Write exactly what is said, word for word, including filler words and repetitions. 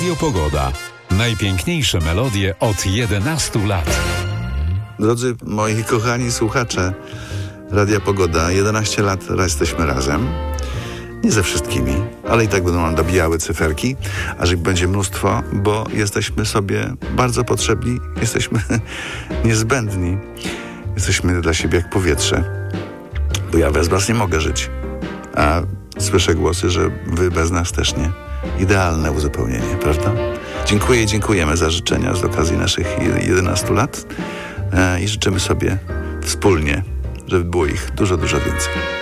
Radio Pogoda. Najpiękniejsze melodie od jedenastu lat. Drodzy moi kochani słuchacze Radia Pogoda, jedenaście lat jesteśmy razem. Nie ze wszystkimi, ale i tak będą nam dobijały cyferki, a że ich będzie mnóstwo, bo jesteśmy sobie bardzo potrzebni, jesteśmy niezbędni. Jesteśmy dla siebie jak powietrze, bo ja bez was nie mogę żyć. A słyszę głosy, że wy bez nas też nie. Idealne uzupełnienie, prawda? Dziękuję i dziękujemy za życzenia z okazji naszych jedenastu lat i życzymy sobie wspólnie, żeby było ich dużo, dużo więcej.